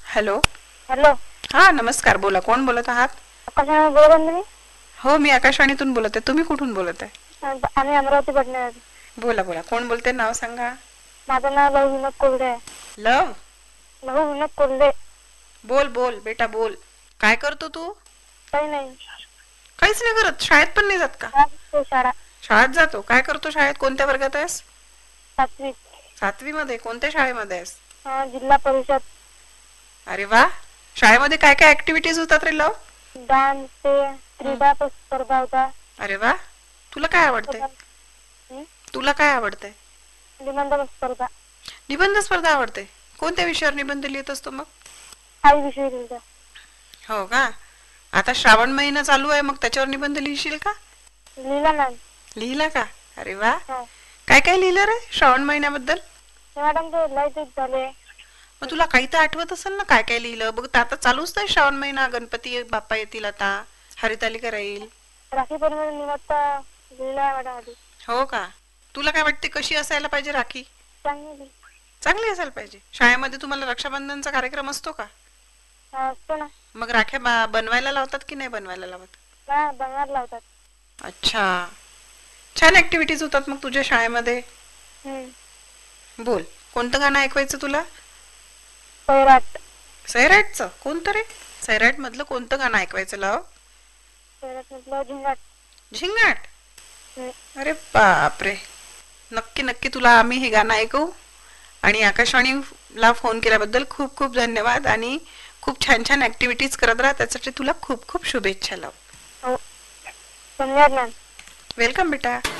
Hello. Hello. हा नमस्कार, बोला. कोण बोलत आहात? आकाशवाणी बोलत आहे तुम्ही? हो, मी आकाशवाणीतून बोलत आहे. तुम्ही कुठून बोलत आहे? आम्ही अमरावती पटना. बोला बोला, कोण बोलते? नाव सांगा. माझं नाव लहू विनोद कोल्हे आहे. लव. लहू विनोद कोल्हे. बोल बोल बेटा बोल. काय करतो तू? काही नाही. काहीच नाही करत? शाळेत पण नाही जात का? शाळा शाळेत जातो. काय करतो शाळेत? कोणत्या वर्गात आहेस? 7वी. 7वी मध्ये? कोणत्या शाळेमध्ये आहेस? जिल्हा परिषद. अरे वा. शाळेमध्ये काय काय ऍक्टिव्हिटीज होतात रे लव? डान्स ते क्रीडा स्पर्धा होता. अरे वा. तुला काय आवडते? तुला काय आवडते? निबंध स्पर्धा. निबंध स्पर्धा आवडते. कोणत्या विषयावर निबंध लिहित असतो मग? काही विषय लिहिला. हो का. आता श्रावण महिना चालू आहे, मग त्याच्यावर निबंध लिहिशील का? लिहिला नाही. लिहिला का? अरे वा. काय काय लिहिलं रे श्रावण महिन्याबद्दल? मॅडम ते लाईट झाले. मग तुला काही तर आठवत असेल ना काय काय लिहिलं? बघ आता चालूच नाही श्रावण महिना, गणपती बाप्पा येतील आता, हरितालिका राहील. राखी पौर्णिमे निमित्त लिहिला मॅडम आधी. हो का. तुला काय वाटते कशी असायला पाहिजे राखी? चांगली. चांगली असायला पाहिजे. शाळेमध्ये तुम्हाला रक्षाबंधनचा कार्यक्रम असतो का? असतो ना. मग राख्या बनवायला लावतात की नाही बनवायला लावत? बनवायला लावतात. अच्छा. छान ऍक्टिव्हिटीज होतात मग तुझ्या शाळेमध्ये. बोल, कोणतं गाणं ऐकवायचं तुला? सैराट. सैराटचं? कोणतं रे? सैराट मधलं कोणतं गाणं ऐकवायचं लाव? सैराट मधलं झिंगाट. झिंगाट? अरे बापरे. नक्की नक्की तुला आम्ही हे गाणं ऐकवू. आणि आकाशवाणीला फोन केल्याबद्दल खूप खूप धन्यवाद. आणि खूप छान छान ऍक्टिव्हिटीज करत राहा. त्यासाठी तुला खूप खूप शुभेच्छा लाव. धन्यवाद मॅम. वेलकम बेटा.